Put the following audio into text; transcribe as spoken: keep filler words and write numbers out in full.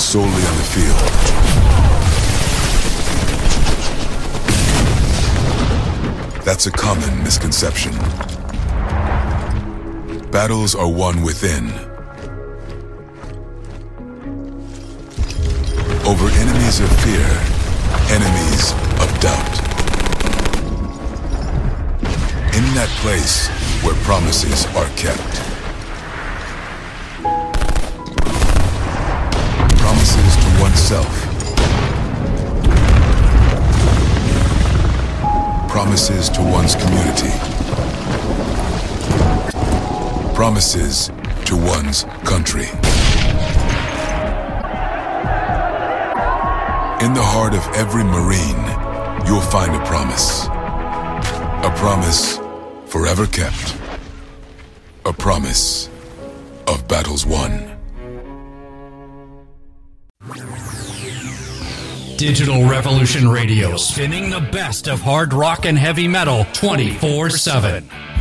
solely on the field. That's a common misconception. Battles are won within, over enemies of fear, enemies of doubt. In that place where promises are kept. Promises to oneself. Promises to one's community. Promises to one's country. In the heart of every Marine, you'll find a promise. A promise forever kept. A promise of battles won. Digital Revolution Radio, spinning the best of hard rock and heavy metal twenty-four seven.